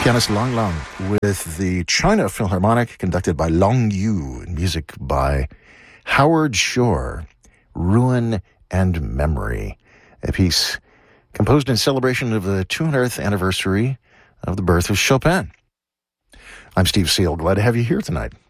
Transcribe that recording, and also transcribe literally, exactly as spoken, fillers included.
Pianist Lang Lang with the China Philharmonic, conducted by Long Yu, music by Howard Shore, Ruin and Memory, a piece composed in celebration of the two hundredth anniversary of the birth of Chopin. I'm Steve Seal, glad to have you here tonight.